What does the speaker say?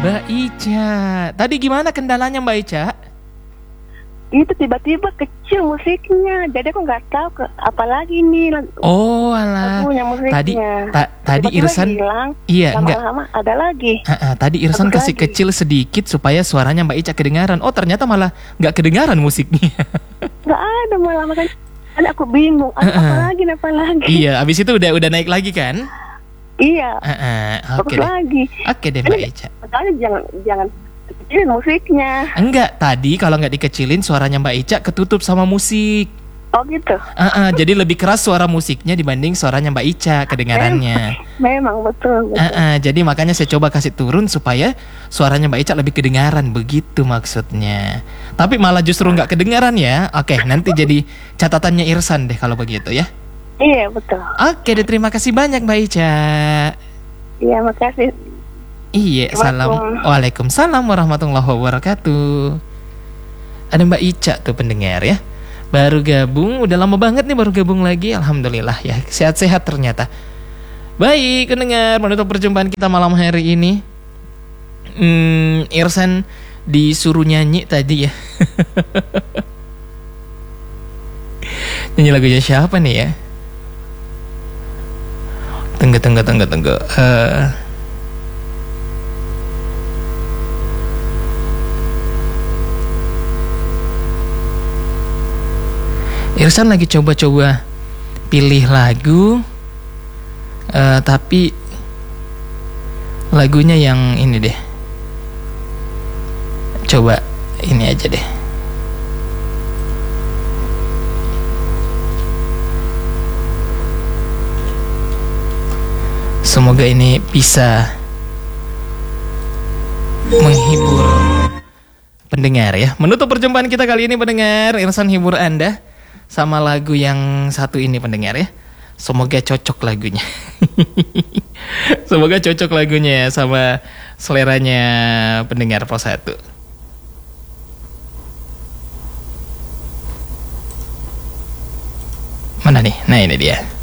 Mbak Ica, tadi gimana kendalanya Mbak Ica? Itu tiba-tiba kecil musiknya, jadi aku nggak tahu apa lagi nih Oh alah, lagunya musiknya. tadi Tiba-tiba Irsan, hilang, iya enggak. lama-lama ada lagi. Tadi Irsan Bagus kasih lagi. kecil sedikit supaya suaranya Mbak Ica kedengaran. Oh ternyata malah nggak kedengaran musiknya. Nggak ada malah, makanya aku bingung. Apa lagi? Iya, abis itu udah naik lagi kan? Iya. Oke Bagus deh. lagi. Oke deh Mbak Ica. Makanya jangan kecilin musiknya. Enggak, tadi kalau nggak dikecilin suaranya Mbak Ica ketutup sama musik. Oh gitu. Jadi lebih keras suara musiknya dibanding suaranya Mbak Ica kedengarannya. Memang betul. Jadi makanya saya coba kasih turun supaya suaranya Mbak Ica lebih kedengaran, begitu maksudnya. Tapi malah justru nggak kedengaran ya. Oke, nanti jadi catatannya Irsan deh kalau begitu ya. Iya betul. Oke deh, terima kasih banyak Mbak Ica. Iya, makasih. Iya, salam. Waalaikumsalam warahmatullahi wabarakatuh. Ada Mbak Ica tuh pendengar ya. Baru gabung, udah lama banget nih baru gabung lagi. Alhamdulillah ya, sehat-sehat ternyata. Baik, pendengar, menutup perjumpaan kita malam hari ini. Irsan disuruh nyanyi tadi ya. Nyanyi lagunya siapa nih ya? Tunggu. Irsan lagi coba-coba pilih lagu, tapi lagunya yang ini deh. Coba ini aja deh. Semoga ini bisa menghibur pendengar ya. Menutup perjumpaan kita kali ini pendengar, Irsan hibur Anda sama lagu yang satu ini pendengar ya. Semoga cocok lagunya. Semoga cocok lagunya sama seleranya pendengar Pos 1. Mana nih? Nah ini dia.